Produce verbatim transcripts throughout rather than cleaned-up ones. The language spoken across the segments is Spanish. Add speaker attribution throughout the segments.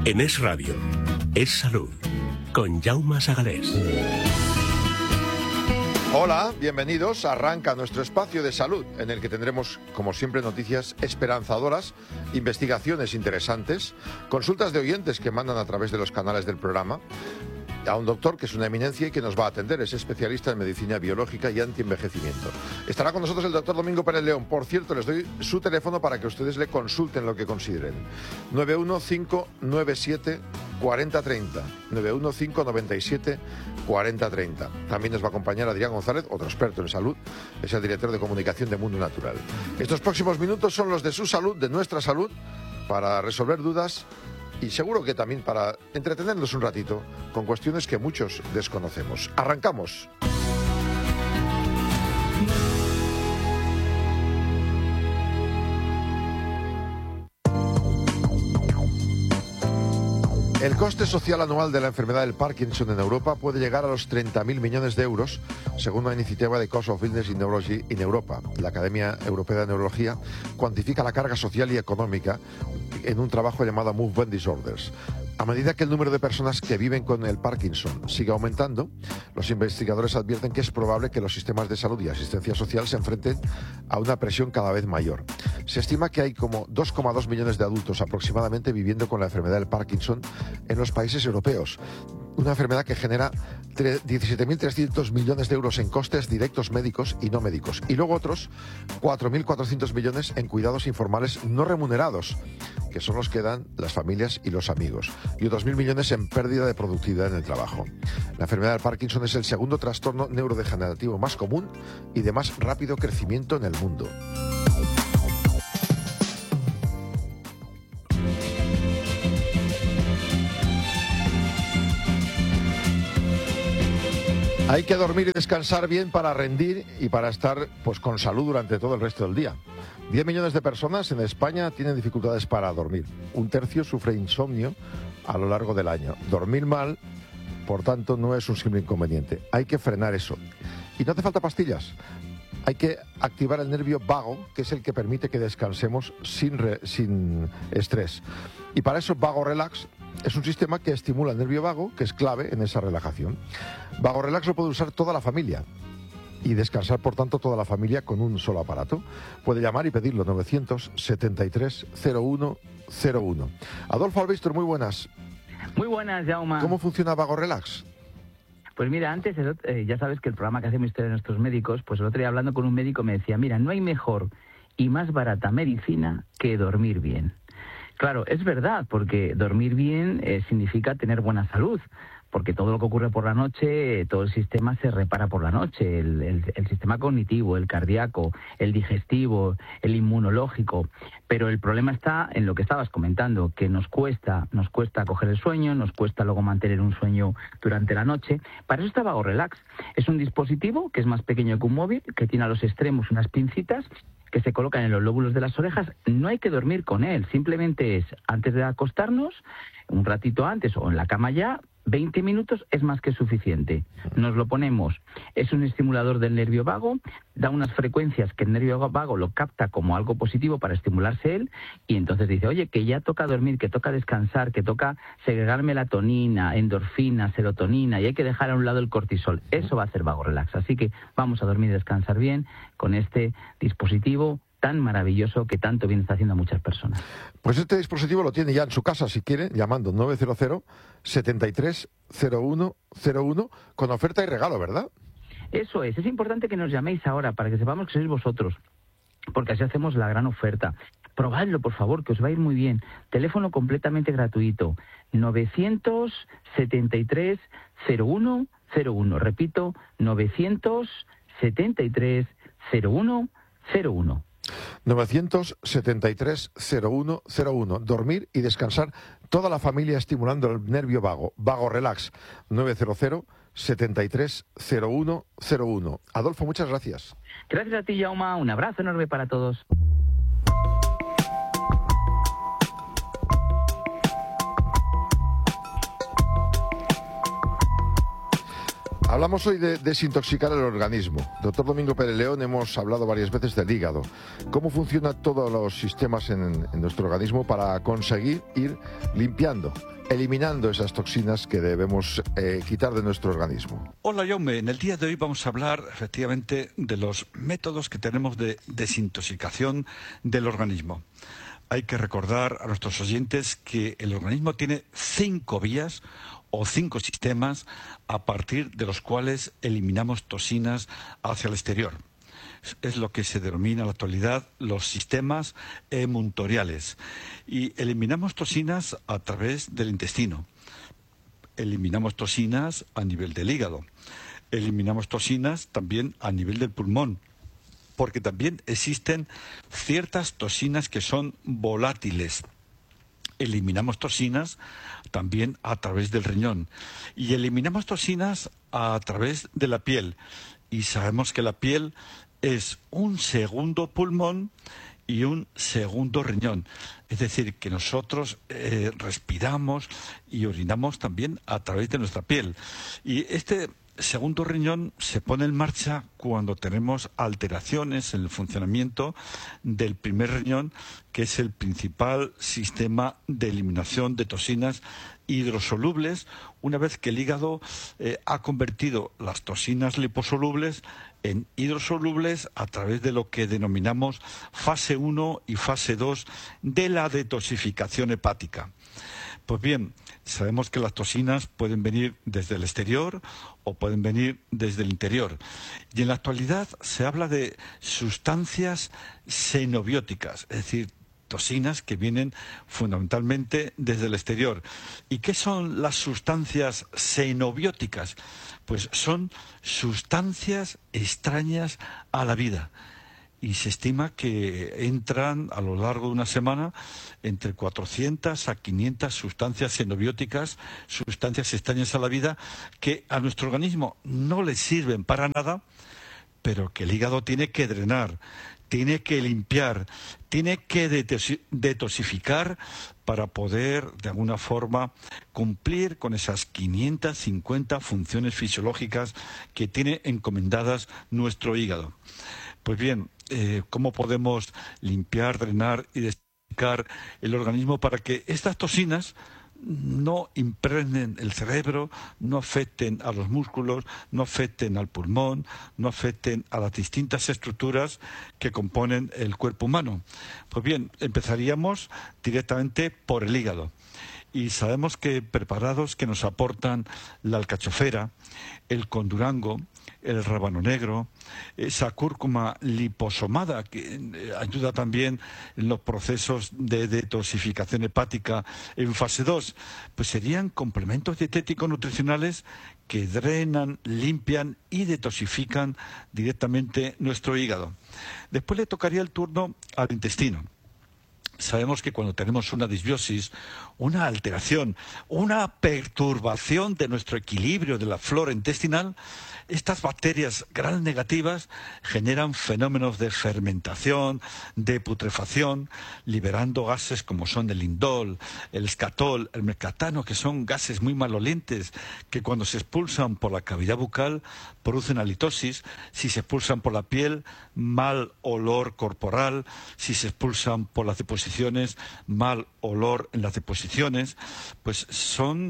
Speaker 1: En Es Radio, Es Salud, con Jaume Sagalés.
Speaker 2: Hola, bienvenidos. Arranca nuestro espacio de salud, en el que tendremos, como siempre, noticias esperanzadoras, investigaciones interesantes, consultas de oyentes que mandan a través de los canales del programa, a un doctor que es una eminencia y que nos va a atender, es especialista en medicina biológica y antienvejecimiento. Estará con nosotros el doctor Domingo Pérez León. Por cierto, les doy su teléfono para que ustedes le consulten lo que consideren. nueve uno cinco nueve siete cuatro cero tres cero, nueve uno cinco nueve siete cuatro cero tres cero. También nos va a acompañar Adrián González, otro experto en salud, es el director de comunicación de Mundo Natural. Estos próximos minutos son los de su salud, de nuestra salud, para resolver dudas y seguro que también para entretenernos un ratito con cuestiones que muchos desconocemos. ¡Arrancamos! El coste social anual de la enfermedad del Parkinson en Europa puede llegar a los treinta mil millones de euros, según la iniciativa de Cost of Illness in Neurology in Europa. La Academia Europea de Neurología cuantifica la carga social y económica en un trabajo llamado Movement Disorders. A medida que el número de personas que viven con el Parkinson sigue aumentando, los investigadores advierten que es probable que los sistemas de salud y asistencia social se enfrenten a una presión cada vez mayor. Se estima que hay como dos coma dos millones de adultos aproximadamente viviendo con la enfermedad del Parkinson en los países europeos. Una enfermedad que genera diecisiete mil trescientos millones de euros en costes directos médicos y no médicos. Y luego otros cuatro mil cuatrocientos millones en cuidados informales no remunerados, que son los que dan las familias y los amigos. Y otros mil millones en pérdida de productividad en el trabajo. La enfermedad del Parkinson es el segundo trastorno neurodegenerativo más común y de más rápido crecimiento en el mundo. Hay que dormir y descansar bien para rendir y para estar pues con salud durante todo el resto del día. diez millones de personas en España tienen dificultades para dormir. Un tercio sufre insomnio a lo largo del año. Dormir mal, por tanto, no es un simple inconveniente. Hay que frenar eso. Y no hace falta pastillas. Hay que activar el nervio vago, que es el que permite que descansemos sin, re, sin estrés. Y para eso Vago Relax es un sistema que estimula el nervio vago, que es clave en esa relajación. Vago Relax lo puede usar toda la familia y descansar, por tanto, toda la familia con un solo aparato. Puede llamar y pedirlo, novecientos setenta y tres cero uno cero uno. Adolfo Albistor, muy buenas.
Speaker 3: Muy buenas, Jaume.
Speaker 2: ¿Cómo funciona Vago Relax?
Speaker 3: Pues mira, antes, eh, ya sabes que el programa que hacemos Historia de Nuestros Médicos, pues el otro día hablando con un médico me decía, mira, no hay mejor y más barata medicina que dormir bien. Claro, es verdad, porque dormir bien eh, significa tener buena salud, porque todo lo que ocurre por la noche, todo el sistema se repara por la noche, el, el, el sistema cognitivo, el cardíaco, el digestivo, el inmunológico. Pero el problema está en lo que estabas comentando, que nos cuesta, nos cuesta coger el sueño, nos cuesta luego mantener un sueño durante la noche. Para eso está Vago Relax. Es un dispositivo que es más pequeño que un móvil, que tiene a los extremos unas pincitas que se colocan en los lóbulos de las orejas. No hay que dormir con él, simplemente es antes de acostarnos, un ratito antes o en la cama ya, veinte minutos es más que suficiente. Nos lo ponemos, es un estimulador del nervio vago, da unas frecuencias que el nervio vago lo capta como algo positivo para estimularse él, y entonces dice, oye, que ya toca dormir, que toca descansar, que toca segregar melatonina, endorfina, serotonina, y hay que dejar a un lado el cortisol. Eso va a hacer Vago Relax. Así que vamos a dormir y descansar bien con este dispositivo tan maravilloso que tanto bien está haciendo a muchas personas.
Speaker 2: Pues este dispositivo lo tiene ya en su casa, si quiere, llamando nueve cero cero setenta y tres cero uno cero uno con oferta y regalo, ¿verdad?
Speaker 3: Eso es, es importante que nos llaméis ahora para que sepamos que sois vosotros, porque así hacemos la gran oferta. Probadlo, por favor, que os va a ir muy bien. Teléfono completamente gratuito, novecientos setenta y tres cero uno cero uno. Repito, novecientos setenta y tres cero uno cero uno.
Speaker 2: novecientos setenta y tres cero uno cero uno. Dormir y descansar toda la familia estimulando el nervio vago. Vago Relax. nueve cero cero setenta y tres cero uno cero uno. Adolfo, muchas gracias.
Speaker 3: Gracias a ti, Jaume. Un abrazo enorme para todos.
Speaker 2: A Hablamos hoy de desintoxicar el organismo. Doctor Domingo Pérez León, hemos hablado varias veces del hígado. ¿Cómo funcionan todos los sistemas en, en nuestro organismo para conseguir ir limpiando, eliminando esas toxinas que debemos eh, quitar de nuestro organismo?
Speaker 4: Hola, Jaume. En el día de hoy vamos a hablar efectivamente de los métodos que tenemos de desintoxicación del organismo. Hay que recordar a nuestros oyentes que el organismo tiene cinco vías o cinco sistemas a partir de los cuales eliminamos toxinas hacia el exterior. Es lo que se denomina en la actualidad los sistemas emuntoriales. Y eliminamos toxinas a través del intestino. Eliminamos toxinas a nivel del hígado. Eliminamos toxinas también a nivel del pulmón, porque también existen ciertas toxinas que son volátiles. Eliminamos toxinas también a través del riñón y eliminamos toxinas a través de la piel. Y sabemos que la piel es un segundo pulmón y un segundo riñón. Es decir, que nosotros eh, respiramos y orinamos también a través de nuestra piel. Y este segundo riñón se pone en marcha cuando tenemos alteraciones en el funcionamiento del primer riñón, que es el principal sistema de eliminación de toxinas hidrosolubles, una vez que el hígado eh, ha convertido las toxinas liposolubles en hidrosolubles a través de lo que denominamos fase uno y fase dos de la detoxificación hepática. Pues bien, sabemos que las toxinas pueden venir desde el exterior o pueden venir desde el interior. Y en la actualidad se habla de sustancias xenobióticas, es decir, toxinas que vienen fundamentalmente desde el exterior. ¿Y qué son las sustancias xenobióticas? Pues son sustancias extrañas a la vida. Y se estima que entran a lo largo de una semana entre cuatrocientas a quinientas sustancias xenobióticas, sustancias extrañas a la vida, que a nuestro organismo no le sirven para nada, pero que el hígado tiene que drenar, tiene que limpiar, tiene que detoxificar para poder, de alguna forma, cumplir con esas quinientas cincuenta funciones fisiológicas que tiene encomendadas nuestro hígado. Pues bien, eh, ¿cómo podemos limpiar, drenar y desintoxicar el organismo para que estas toxinas no impregnen el cerebro, no afecten a los músculos, no afecten al pulmón, no afecten a las distintas estructuras que componen el cuerpo humano? Pues bien, empezaríamos directamente por el hígado. Y sabemos que preparados que nos aportan la alcachofera, el condurango, el rábano negro, esa cúrcuma liposomada que ayuda también en los procesos de detoxificación hepática en fase dos, pues serían complementos dietéticos nutricionales que drenan, limpian y detoxifican directamente nuestro hígado. Después le tocaría el turno al intestino. Sabemos que cuando tenemos una disbiosis, una alteración, una perturbación de nuestro equilibrio de la flora intestinal, estas bacterias gram negativas generan fenómenos de fermentación, de putrefacción, liberando gases como son el indol, el escatol, el mercaptano, que son gases muy malolientes que cuando se expulsan por la cavidad bucal producen halitosis. Si se expulsan por la piel, mal olor corporal. Si se expulsan por las deposiciones, mal olor en las deposiciones. Pues son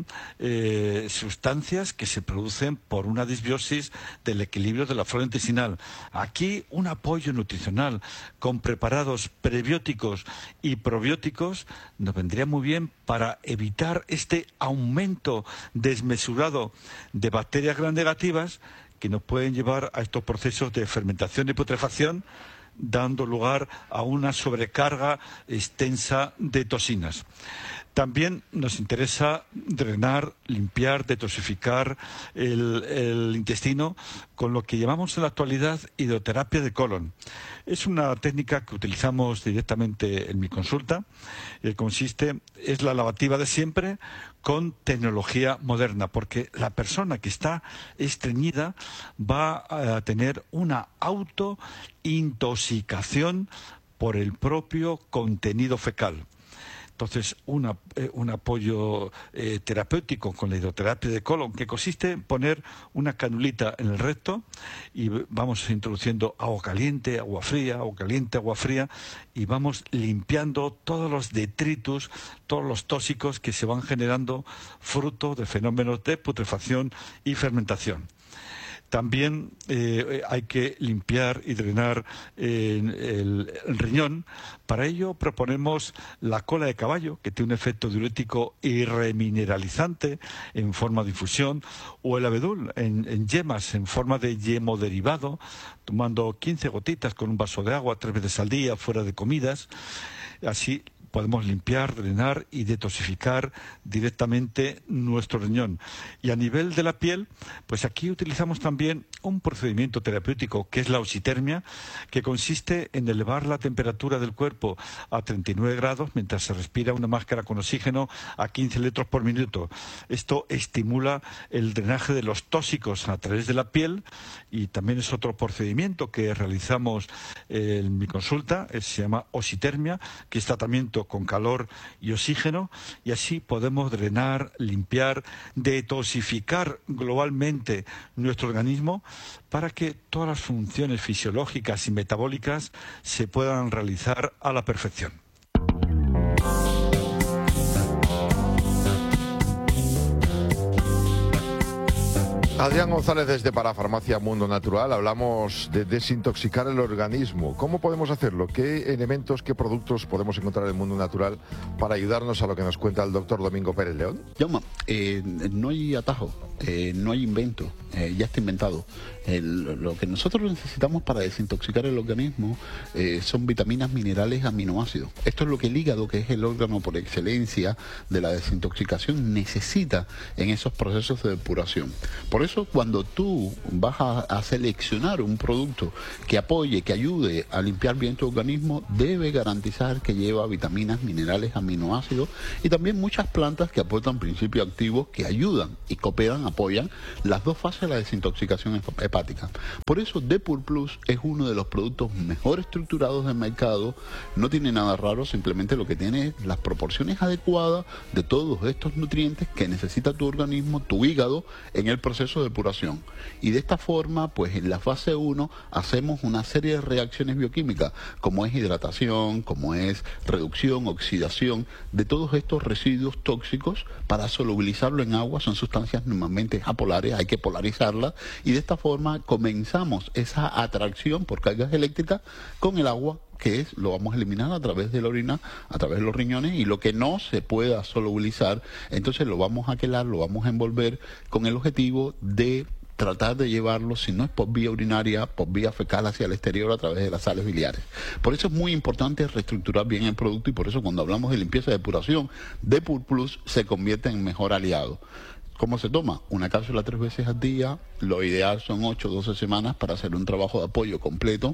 Speaker 4: eh, sustancias que se producen por una disbiosis del equilibrio de la flora intestinal. Aquí un apoyo nutricional con preparados prebióticos y probióticos nos vendría muy bien para evitar este aumento desmesurado de bacterias gram negativas que nos pueden llevar a estos procesos de fermentación y putrefacción, dando lugar a una sobrecarga extensa de toxinas. También nos interesa drenar, limpiar, detoxificar el, el intestino con lo que llamamos en la actualidad hidroterapia de colon. Es una técnica que utilizamos directamente en mi consulta. Eh, consiste, es la lavativa de siempre con tecnología moderna, porque la persona que está estreñida va a tener una autointoxicación por el propio contenido fecal. Entonces, una, eh, un apoyo eh, terapéutico con la hidroterapia de colon, que consiste en poner una canulita en el recto y vamos introduciendo agua caliente, agua fría, agua caliente, agua fría, y vamos limpiando todos los detritus, todos los tóxicos que se van generando fruto de fenómenos de putrefacción y fermentación. También eh, hay que limpiar y drenar eh, el, el riñón. Para ello proponemos la cola de caballo, que tiene un efecto diurético y remineralizante en forma de infusión, o el abedul en, en yemas en forma de yemoderivado, tomando quince gotitas con un vaso de agua tres veces al día fuera de comidas. Así podemos limpiar, drenar y detoxificar directamente nuestro riñón. Y a nivel de la piel, pues aquí utilizamos también un procedimiento terapéutico que es la oxitermia, que consiste en elevar la temperatura del cuerpo a treinta y nueve grados mientras se respira una máscara con oxígeno a quince litros por minuto. Esto estimula el drenaje de los tóxicos a través de la piel, y también es otro procedimiento que realizamos en mi consulta, se llama oxitermia, que es tratamiento con calor y oxígeno, y así podemos drenar, limpiar, detoxificar globalmente nuestro organismo para que todas las funciones fisiológicas y metabólicas se puedan realizar a la perfección.
Speaker 2: Adrián González desde Parafarmacia Mundo Natural. Hablamos de desintoxicar el organismo. ¿Cómo podemos hacerlo? ¿Qué elementos, qué productos podemos encontrar en el Mundo Natural para ayudarnos a lo que nos cuenta el doctor Domingo Pérez León?
Speaker 5: Jaume, eh, no hay atajo, eh, no hay invento, eh, ya está inventado. El, lo que nosotros necesitamos para desintoxicar el organismo eh, son vitaminas, minerales, aminoácidos. Esto es lo que el hígado, que es el órgano por excelencia de la desintoxicación, necesita en esos procesos de depuración. Por eso, cuando tú vas a, a seleccionar un producto que apoye, que ayude a limpiar bien tu organismo, debe garantizar que lleva vitaminas, minerales, aminoácidos y también muchas plantas que aportan principios activos que ayudan y cooperan, apoyan las dos fases de la desintoxicación hepática. Por eso Depur Plus es uno de los productos mejor estructurados del mercado. No tiene nada raro, simplemente lo que tiene es las proporciones adecuadas de todos estos nutrientes que necesita tu organismo, tu hígado, en el proceso de depuración. Y de esta forma, pues en la fase uno hacemos una serie de reacciones bioquímicas, como es hidratación, como es reducción, oxidación de todos estos residuos tóxicos para solubilizarlo en agua. Son sustancias normalmente apolares, hay que polarizarlas, y de esta forma comenzamos esa atracción por cargas eléctricas con el agua, que es, lo vamos a eliminar a través de la orina, a través de los riñones, y lo que no se pueda solubilizar, entonces lo vamos a quelar, lo vamos a envolver con el objetivo de tratar de llevarlo, si no es por vía urinaria, por vía fecal hacia el exterior a través de las sales biliares. Por eso es muy importante reestructurar bien el producto, y por eso cuando hablamos de limpieza y depuración, Depur Plus se convierte en mejor aliado. ¿Cómo se toma? Una cápsula tres veces al día. Lo ideal son ocho o doce semanas para hacer un trabajo de apoyo completo,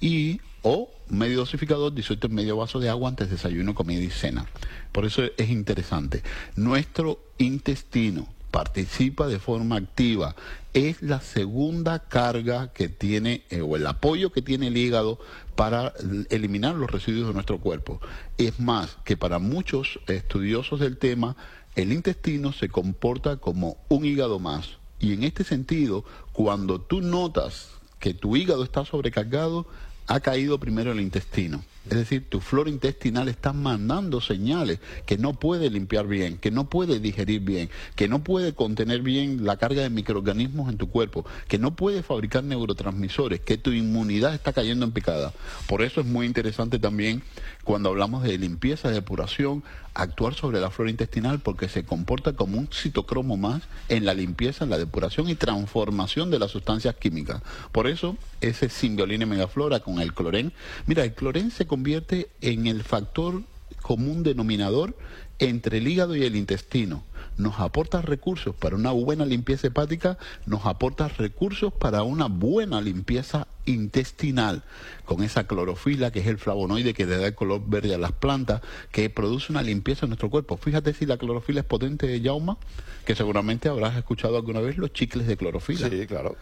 Speaker 5: y o medio dosificador, disuelto en medio vaso de agua antes de desayuno, comida y cena. Por eso es interesante. Nuestro intestino participa de forma activa. Es la segunda carga que tiene, eh, o el apoyo que tiene el hígado para eliminar los residuos de nuestro cuerpo. Es más, que para muchos estudiosos del tema, el intestino se comporta como un hígado más. Y en este sentido, cuando tú notas que tu hígado está sobrecargado, ha caído primero el intestino. Es decir, tu flora intestinal está mandando señales que no puede limpiar bien, que no puede digerir bien, que no puede contener bien la carga de microorganismos en tu cuerpo, que no puede fabricar neurotransmisores, que tu inmunidad está cayendo en picada. Por eso es muy interesante también, cuando hablamos de limpieza, de depuración, actuar sobre la flora intestinal, porque se comporta como un citocromo más en la limpieza, en la depuración y transformación de las sustancias químicas. Por eso, ese Symbiolina Megaflora con el clorén. Mira, el clorén se convierte en el factor común denominador entre el hígado y el intestino. Nos aporta recursos para una buena limpieza hepática, nos aporta recursos para una buena limpieza intestinal, con esa clorofila, que es el flavonoide que le da el color verde a las plantas, que produce una limpieza en nuestro cuerpo. Fíjate si la clorofila es potente, Jaume, que seguramente habrás escuchado alguna vez los chicles de clorofila.
Speaker 2: Sí, claro.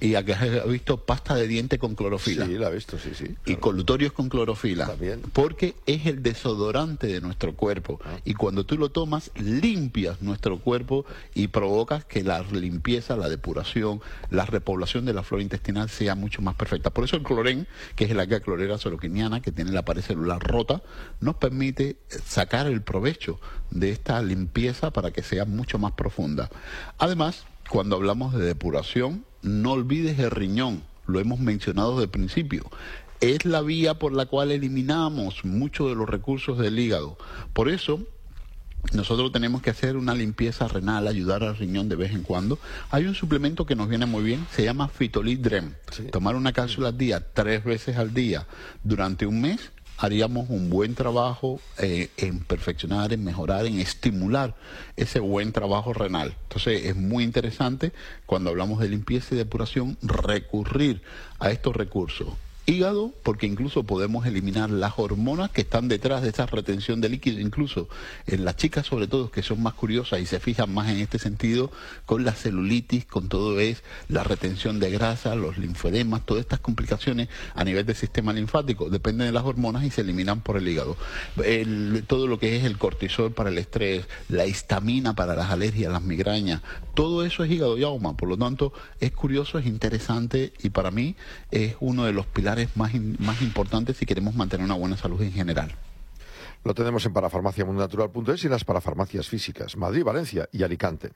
Speaker 5: Y aquí has visto pasta de diente con clorofila.
Speaker 2: Sí, la he visto, sí, sí. Claro.
Speaker 5: Y colutorios con clorofila.
Speaker 2: También.
Speaker 5: Porque es el desodorante de nuestro cuerpo. Ah. Y cuando tú lo tomas, limpias nuestro cuerpo y provocas que la limpieza, la depuración, la repoblación de la flora intestinal sea mucho más perfecta. Por eso el clorén, que es el alga clorera soroquiniana, que tiene la pared celular rota, nos permite sacar el provecho de esta limpieza para que sea mucho más profunda. Además, cuando hablamos de depuración, no olvides el riñón, lo hemos mencionado desde el principio. Es la vía por la cual eliminamos muchos de los recursos del hígado. Por eso, nosotros tenemos que hacer una limpieza renal, ayudar al riñón de vez en cuando. Hay un suplemento que nos viene muy bien, se llama Phytolith Drem. Sí. Tomar una cápsula al día, tres veces al día, durante un mes, haríamos un buen trabajo eh, en perfeccionar, en mejorar, en estimular ese buen trabajo renal. Entonces es muy interesante cuando hablamos de limpieza y depuración recurrir a estos recursos. Hígado, porque incluso podemos eliminar las hormonas que están detrás de esa retención de líquido, incluso en las chicas sobre todo que son más curiosas y se fijan más en este sentido, con la celulitis, con todo es la retención de grasa, los linfoedemas, todas estas complicaciones a nivel del sistema linfático, dependen de las hormonas y se eliminan por el hígado. El, todo lo que es el cortisol para el estrés, la histamina para las alergias, las migrañas, todo eso es hígado y auma, por lo tanto es curioso, es interesante y para mí es uno de los pilares Más, in, más importantes si queremos mantener una buena salud en general.
Speaker 2: Lo tenemos en parafarmacia mundo natural punto es y en las parafarmacias físicas, Madrid, Valencia y Alicante.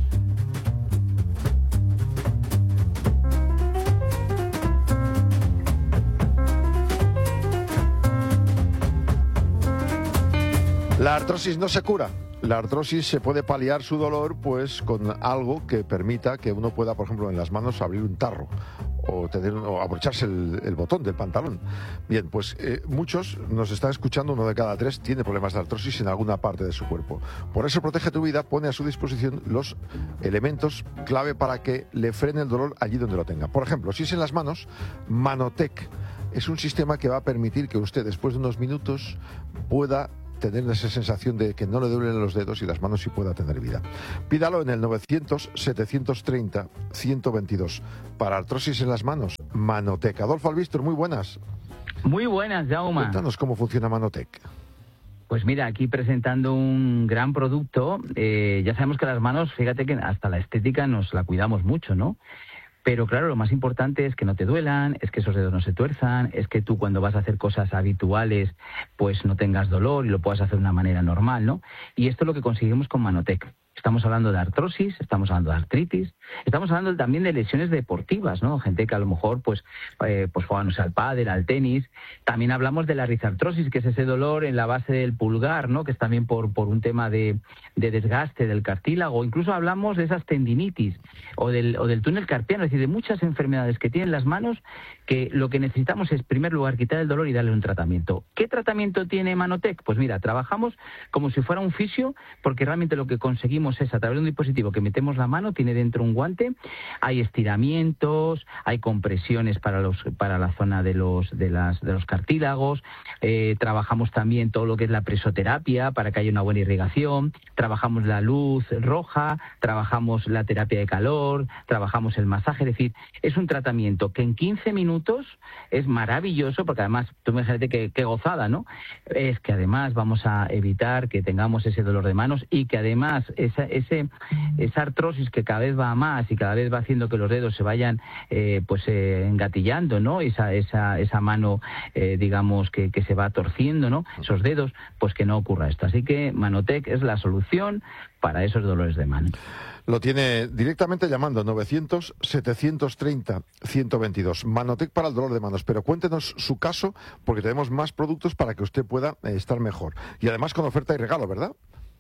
Speaker 2: La artrosis no se cura. La artrosis se puede paliar su dolor pues con algo que permita que uno pueda, por ejemplo, en las manos abrir un tarro o, tener, o abrocharse el, el botón del pantalón. Bien, pues eh, muchos nos están escuchando, uno de cada tres tiene problemas de artrosis en alguna parte de su cuerpo. Por eso Protege tu Vida pone a su disposición los elementos clave para que le frene el dolor allí donde lo tenga. Por ejemplo, si es en las manos, Manotec es un sistema que va a permitir que usted después de unos minutos pueda tener esa sensación de que no le duelen los dedos y las manos y pueda tener vida. Pídalo en el novecientos, setecientos treinta, ciento veintidós. Para artrosis en las manos, Manotec. Adolfo Albistor, muy buenas.
Speaker 3: Muy buenas, Jaume.
Speaker 2: Cuéntanos cómo funciona Manotec.
Speaker 3: Pues mira, aquí presentando un gran producto. Eh, ya sabemos que las manos, fíjate que hasta la estética nos la cuidamos mucho, ¿no? Pero claro, lo más importante es que no te duelan, es que esos dedos no se tuerzan, es que tú cuando vas a hacer cosas habituales pues no tengas dolor y lo puedas hacer de una manera normal, ¿no? Y esto es lo que conseguimos con Manotec. Estamos hablando de artrosis, estamos hablando de artritis, estamos hablando también de lesiones deportivas, ¿no? Gente que a lo mejor pues, eh, pues juega, no sé, al pádel, al tenis. También hablamos de la rizartrosis, que es ese dolor en la base del pulgar, ¿no? Que es también por, por un tema de, de desgaste del cartílago. Incluso hablamos de esas tendinitis o del, o del túnel carpiano, es decir, de muchas enfermedades que tienen las manos que lo que necesitamos es, en primer lugar, quitar el dolor y darle un tratamiento. ¿Qué tratamiento tiene Manotec? Pues mira, trabajamos como si fuera un fisio, porque realmente lo que conseguimos es, a través de un dispositivo que metemos la mano, tiene dentro un guante, hay estiramientos, hay compresiones para los para la zona de los de las de los cartílagos, eh, trabajamos también todo lo que es la presoterapia para que haya una buena irrigación, trabajamos la luz roja, trabajamos la terapia de calor, trabajamos el masaje, es decir, es un tratamiento que en quince minutos es maravilloso, porque además, tú imagínate qué, qué gozada, ¿no? Es que además vamos a evitar que tengamos ese dolor de manos y que además esa, ese, esa artrosis que cada vez va a más y cada vez va haciendo que los dedos se vayan eh, pues eh, engatillando, ¿no? Esa, esa, esa mano, eh, digamos, que, que se va torciendo, ¿no? Esos dedos, pues que no ocurra esto. Así que Manotec es la solución para esos dolores de mano.
Speaker 2: Lo tiene directamente llamando novecientos, setecientos treinta, ciento veintidós. Manotec para el dolor de manos. Pero cuéntenos su caso, porque tenemos más productos para que usted pueda eh, estar mejor. Y además con oferta y regalo, ¿verdad?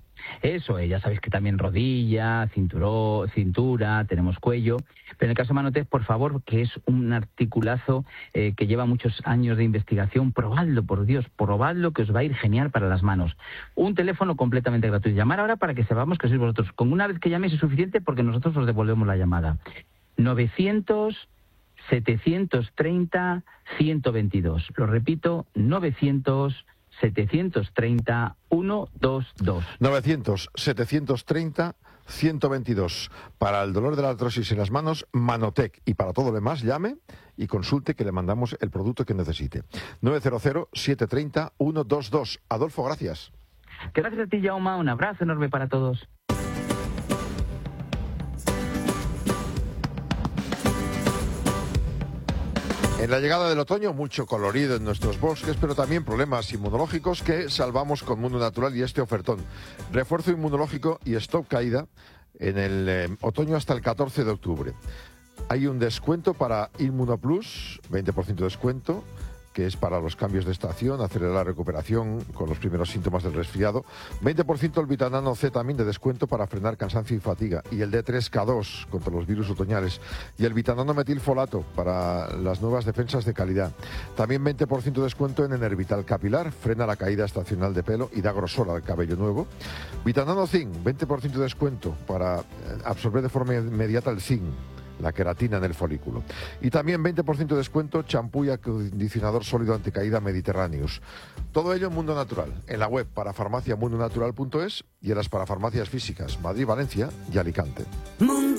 Speaker 3: Eso, eh, ya sabéis que también rodilla, cinturó, cintura, tenemos cuello. Pero en el caso de Manotec, por favor, que es un articulazo eh, que lleva muchos años de investigación, probadlo, por Dios, probadlo, que os va a ir genial para las manos. Un teléfono completamente gratuito. Llamar ahora para que sepamos que sois vosotros. Con una vez que llaméis es suficiente, porque nosotros os devolvemos la llamada. novecientos, setecientos treinta, ciento veintidós. Lo repito, novecientos, setecientos treinta, ciento veintidós.
Speaker 2: novecientos, setecientos treinta, ciento veintidós. Para el dolor de la artrosis en las manos, Manotec. Y para todo lo demás, llame y consulte que le mandamos el producto que necesite. nueve cero cero, siete tres cero, uno dos dos. Adolfo, gracias.
Speaker 3: Gracias a ti, Jaume. Un abrazo enorme para todos.
Speaker 2: En la llegada del otoño, mucho colorido en nuestros bosques, pero también problemas inmunológicos que salvamos con Mundo Natural y este ofertón. Refuerzo inmunológico y stop caída en el eh, otoño hasta el catorce de octubre. Hay un descuento para Inmunoplus, veinte por ciento de descuento, que es para los cambios de estación, acelerar la recuperación con los primeros síntomas del resfriado. veinte por ciento el vitamina C también de descuento para frenar cansancio y fatiga. Y el D tres K dos contra los virus otoñales. Y el vitamina metilfolato para las nuevas defensas de calidad. También veinte por ciento de descuento en Enervital Capilar, frena la caída estacional de pelo y da grosor al cabello nuevo. Vitamina Zinc, veinte por ciento de descuento para absorber de forma inmediata el zinc, la queratina en el folículo. Y también veinte por ciento de descuento champú y acondicionador sólido anticaída Mediterráneos. Todo ello en Mundo Natural, en la web para farmacia mundo natural punto es y en las parafarmacias físicas Madrid, Valencia y Alicante. Mundo